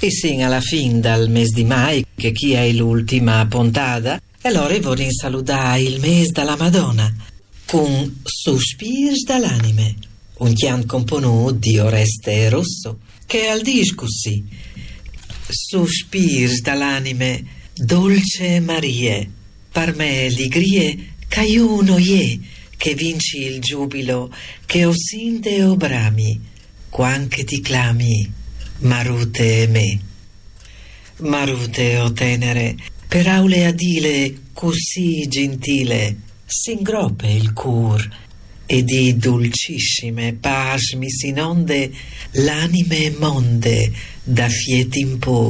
E sin alla fin dal mes di mai, che chi è l'ultima puntata, e allora vorrei salutare il mes della Madonna con Sospirs dall'anime, un chiant componuto di Oreste Rosso, che al discussi Sospirs dall'anime, dolce Marie, per me ligrie caiuno ie, che vinci il giubilo, che o sinte o brami, quanche ti clami, Marute me. Marute o tenere, per aule adile così gentile, s'ingroppe il cur, e di dolcissime pasmi s'inonde l'anime monde da fieti impor.